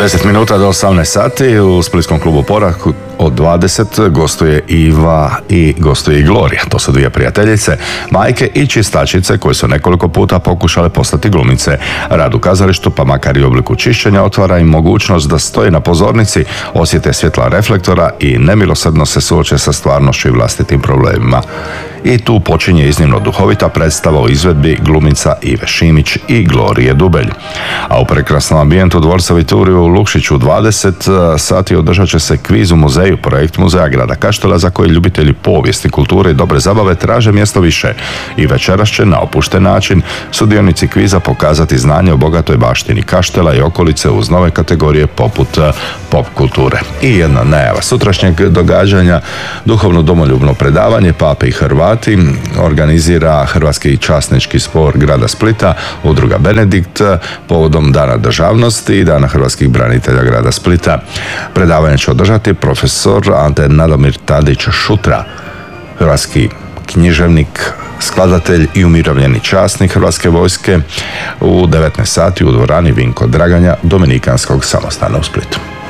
10 minuta do 18 sati u Splitskom klubu Porak od 20 gostuje Iva i gostuje i Gloria. To su dvije prijateljice, majke i čistačice koje su nekoliko puta pokušale postati glumice. Rad u kazalištu, pa makar i u obliku čišćenja, otvara im mogućnost da stoje na pozornici, osjete svjetla reflektora i nemilosrdno se suoče sa stvarnošću i vlastitim problemima. I tu počinje iznimno duhovita predstava o izvedbi glumica Ive Šimić i Glorije Dubelj. A u prekrasnom ambijentu dvorca Vituriju u Lukšiću u 20 sati održat će se kviz u muzeju, projekt Muzeja grada Kaštela za koji ljubitelji povijesti, kulture i dobre zabave traže mjesto više. I večeras će na opušten način sudionici kviza pokazati znanje o bogatoj baštini Kaštela i okolice uz nove kategorije poput pop kulture. I jedna najava sutrašnjeg događanja, duhovno domoljubno predavanje Pape i Hrvati organizira Hrvatski časnički zbor grada Splita, udruga Benedikt, povodom Dana državnosti i Dana hrvatskih branitelja grada Splita. Predavanje će održati profesor Ante Nadomir Tadić Šutra, hrvatski književnik, skladatelj i umirovljeni časnik Hrvatske vojske u 19 sati u dvorani Vinko Draganja Dominikanskog samostana u Splitu.